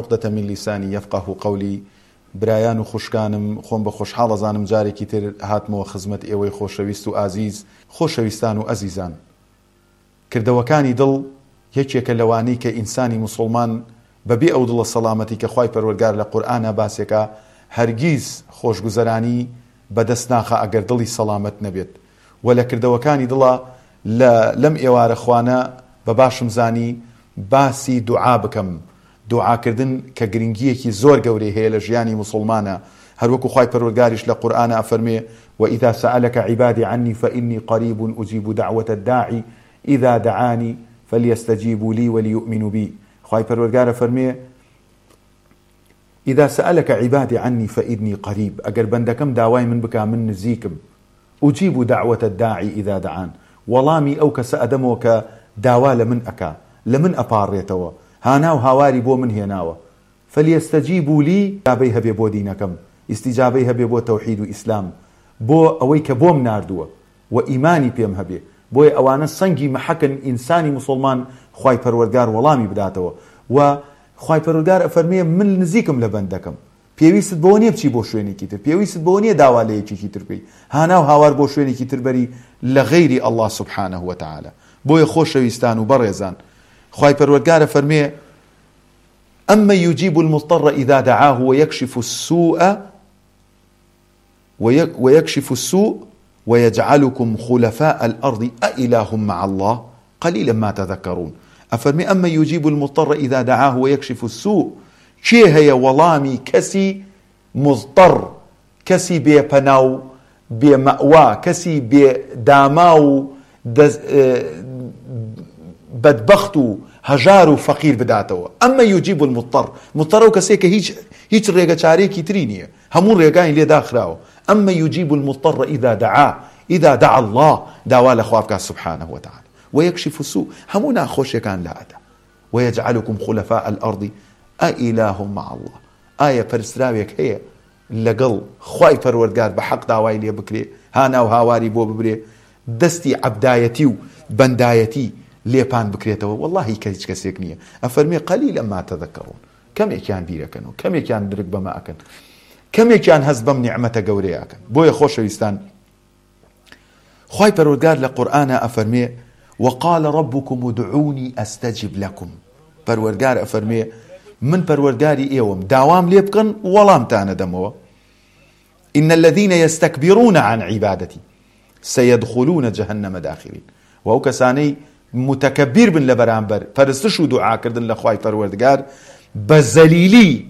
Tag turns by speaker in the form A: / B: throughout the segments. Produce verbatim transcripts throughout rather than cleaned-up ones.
A: عقدة من لساني يفقه قولي. برایان و خوشکانم، خۆم بە خۆشحاڵ ئەزانم جارێکی تر هاتمەوە خزمەت ئێوەی خۆشەویست و ئازیز. خۆشەویستان و ئەزیزان، کردەوەکانی دڵ یەکێکە لەوانەی کە ئینسانی مسلمان بەبێ ئەو دڵە سەڵامەتی کە خوای پەروەردگار لە قورئانە باسێکە هەرگیز خۆشگوزەرانی بەدەست ناخە ئەگەر دڵی سەڵامەت نەبێت. و لە کردەوەکانی دڵە لەم ئێوارە خوانە بە باشم زانی باسی دوعا بکەم. دوعاکردن کە گرنگیەکی زۆر گەورەی هەیە لە ژیانی مسلمانە. هەروەکو خوای پەروەردگاریش لە قورئانە ئەفەرمێ وإذا سألك عبادي عني فإني قريب أجيب دعوة الداعي إذا دعاني فليستجيبوا لي وليؤمنوا بي. خوای پەروەردگار ئەفەرمێ إذا سألك عبادي عني فإني قريب، ئەگەر بەندەکەم داوای من بکا من نزیکم. أجيب دعوة الداعي إذا دعان، وەڵامی ئەو کەسە ئەدەمەوە کە داوا لە من ئەکا، لە من ئەپاڕێتەوە، هانا و هاواری بۆ من هێناوە. فليستجيبوا لي، استجابەی هەبێ بۆ دینەکەم، استجابەی هەبێ بۆ تەوحید و ئیسلام، بۆ ئەوەی کە بۆم ناردووە و ئیمانی پێم هەبێ. بۆیە ئەوانە سەنگی مەحەکن ئینسانی مسلمان خوای پەروەردگار وەڵامی بداتەوە. و خوای پەروەردگار ئەفەرمێ من نزیکم لە بەندەکەم، پێویست بەوە نییە بچی بۆ شوێنێکی تر، پێویست بەوە نییە داوا لە یەکێکی تر بکەی، هانا و هاوار بۆ شوێنێکی تر بەری لە غەیری ئەڵڵا سوبحانەه وتەعالە. بۆیە خۆشەویستان و بەڕێزان، خوای پەروەردگار ئەفەرمێ أما يجيب المضطر إذا دعاه ويكشف السوء ويكشف السوء ويجعلكم خلفاء الأرض أإله مع الله قليلا ما تذكرون. أفرمي أما يجيب المضطر إذا دعاه ويكشف السوء، چه هي وڵامی کەسی مضطر، کەسی بێپەناو بێمەئوا، کەسی بێداما و بەدبەخت و هەژار و فەقیر بداتەوە. ئەمە یوجیب المضطر، مضطر و کەسێک کە هیچ هیچ ڕێگە چارێکی تری نییە، هەموو ڕێگای لێ داخراوە. ئەمە یوجیب المضطر إذا دعا، إذا دعا الله، داوا لە خوا بکات سبحانه وتعالى. ويكشف السوء، هەموو ناخۆشیەکان لا ئەدا. ويجعلكم خلفاء الأرض أإله مع الله. ئایا پەرستراوێک هەیە لەگەڵ خوای پەروەردگار بە حەق داوای لێ بکرێ، هانا و هاواری بۆ ببرێ، دەستی عەبدایەتی و بەندایەتی لێپان بکرێتەوە؟ واللهی کە هیچ کەسێک نییە. ئەفەرمێ قەلیلا ما تەذەکەڕون، کەمێکیان بیرەکەن و کەمێکیان درک بەمە ئەکەن، کەمێکیان هەست بەم نیعمەتە گەورەیە ئەکەن. بۆیە خۆشەویستان، خوای پەروەردگار لە قورئانە ئەفەرمێ وقال ربكم ادعوني أستجب لكم. پەروەردگار ئەفەرمێ من پەروەردگاری ئێوەم، داوام لێ بکەن وەڵامتانە دەمەوە. إن الذين يستكبرون عن عبادتي سيدخلون جهنم داخرين. و ئەو کەسانەی متکبیر بن لە بەرامبەر پەرستش و دوعاکردن لە خوای پەروەردگار بە زەلیلی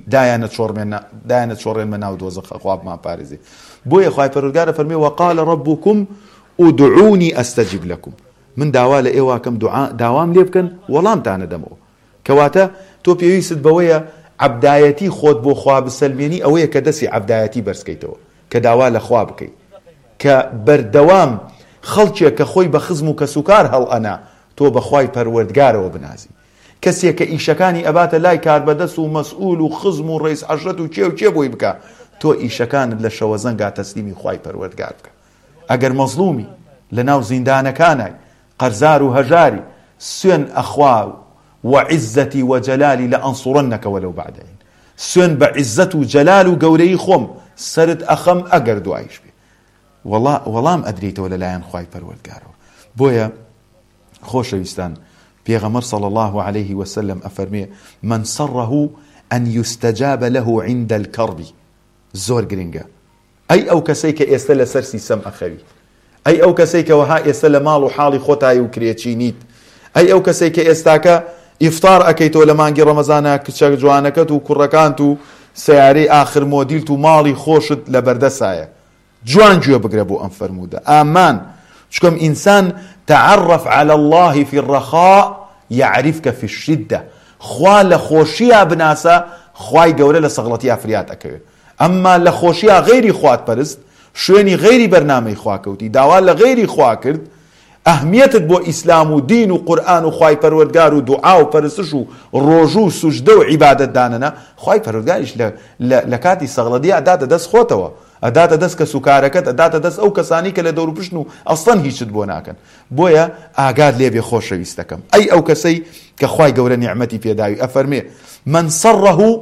A: دایانە چۆڕێنمە ناو دۆزەخ، خوا بمان پارێزێ. بۆیە خوای پەروەردگار ئەفەرمێ وقال ربكم ادعوني أستجب لكم، من داوا لە ئێواکەم داوام لێ بکەن وەڵامتانە دەمەوە. کەواتە تۆ پێویست بەوەیە عەبدایەتی خۆت بۆ خوا بسەلمێنی، ئەوەیە کە دەستی عەبدایەتی بەرزکەیتەوە، کە داوا لە خوا بکەیت، کە بەردەوام خەڵکێک کە خۆی بە خزم و کەسوکار هەڵ ئەنا تۆ بە خوای پەروەردگارەوە بنازی. کەسێک کە ئیشەکانی ئەباتە لای کاربەدەست و مەسئول و خزم و ڕئیس عەشرەت و چێ و چێ بۆی بکە، تۆ ئیشەکانت لە شەوە زەنگا تەسلیمی خوای پەروەردگار بکە. ئەگەر مەزلومی لە ناو زیندانەکانای قەرزار و هەژاری، سوێن ئەخوا وعزەتی وجەلالی لەئەنسوڕەنەکە وەلەو بەعدەین، سوێن بە عزەت و جەلال و گەورەی خۆم سرت ئەخەم ئەگەر دوایش بێ، وەڵام ئەدرێتەوە لەلایەن خوای پەروەردگارەوە. بۆیە خۆشەویستان، پێغەمبەر صلی الله عليه وسلم ئەفەرمێ من سره أن يستجاب له عند الكرب. زۆر گرنگە. ئەی ئەو کەسەی کە ئێستا لەسەر سیسەم ئەخەوی، ئەی ئەو کەسەی کە وەها ئێستا لە ماڵ و حاڵی خۆتایی و کرێچینیت، ئەی ئەو کەسەی کە ئێستاکە ئیفتار ئەکەیتەوە لە مانگی ڕەمەزانە، کچە جوانەکەت و کوڕەکانت و سیارەی ئاخر مۆدیلت و ماڵی خۆشت لە بەردەسایە، جوان گوێ بگرە بۆ ئەم فەرموودە. ئامان چکەم ئینسان تعرف على الله في الرخاء يعرفك في الشدة. خوا لە خۆشیە بناسە، خوای گەورە لە سەغڵەتی ئافریات ئەکەوێت. ئەمما لە خۆشیە غەیری خوات پەرست، شوێنی غەیری بەرنامەی خواکەوتی، داوا لە غەیری خوا کرد، ئەهمیەتت بۆ ئیسلام و دین و قورئان و خوای پەروەردگار و دوعا و پەرستش و ڕۆژوو و سوجدە و عیبادەت دانەنا، خوای پەروەردگاریش لە کاتی سەغڵەتی ئەداتە دەست خۆتەوە، ئەداتە دەست کە سوکارەکەت، ئەداتە دەست ئەو کەسانی کە لە دەور و پشتن و ئەسڵەن هیچت بۆ ناکەن. بۆیە ئاگاد لێبێ خۆشەویستەکەم، ئەی ئەو کەسەی کە خوای گەورە نیعمەتی پێداوی. ئەفەرمێ من سره